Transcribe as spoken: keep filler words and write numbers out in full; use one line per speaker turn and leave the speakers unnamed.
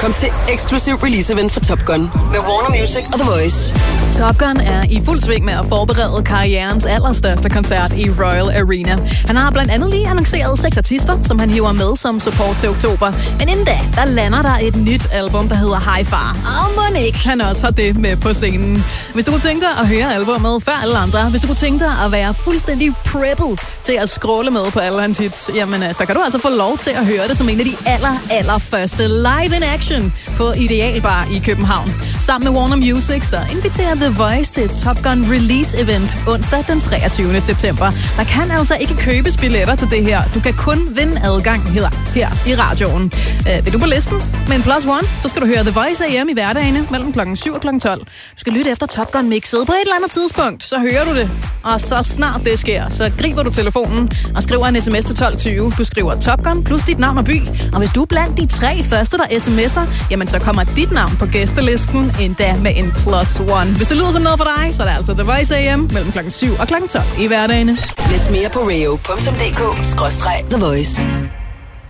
Kom til eksklusiv release-event for Top Gun med Warner Music og The Voice.
Top Gun er i fuld sving med at forberede karrierens allerstørste koncert i Royal Arena. Han har blandt andet lige annonceret seks artister, som han hiver med som support til oktober. Men inden da, der lander der et nyt album, der hedder Hi Far. Og må ikke han også har det med på scenen. Hvis du kunne tænke dig at høre albumet før alle andre, hvis du kunne tænke dig at være fuldstændig prepped til at scrolle med på alle hans hits, jamen så kan du altså få lov til at høre det som en af de aller, aller første live in action på Idealbar i København. Sammen med Warner Music, så inviterer The Voice til Top Gun Release Event onsdag den treogtyvende september. Der kan altså ikke købes billetter til det her. Du kan kun vinde adgang her, her i radioen. Uh, vil du på listen med en plus one, så skal du høre The Voice A M i hverdagene mellem klokken syv og klokken tolv. Du skal lytte efter Top Gun mixet på et eller andet tidspunkt, så hører du det. Og så snart det sker, så griber du telefonen og skriver en sms til tolv tyve. Du skriver Top Gun plus dit navn og by. Og hvis du er blandt de tre første, der sms'er, jamen så kommer dit navn på gæstelisten, endda med en plus one. Hvis det lyder som noget for dig, så er det altså The Voice A M mellem klokken syv og klokken tolv i hverdagene.
Læs mere på radio punktum d k skråstreg The Voice.